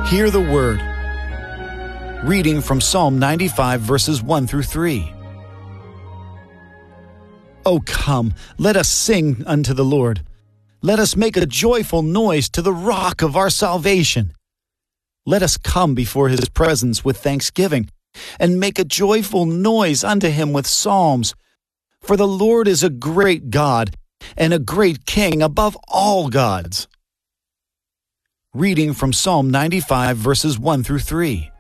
Hear the word. Reading from Psalm 95, verses 1 through 3. O come, let us sing unto the Lord. Let us make a joyful noise to the rock of our salvation. Let us come before his presence with thanksgiving, and make a joyful noise unto him with psalms. For the Lord is a great God, and a great King above all gods. Reading from Psalm 95, verses 1 through 3.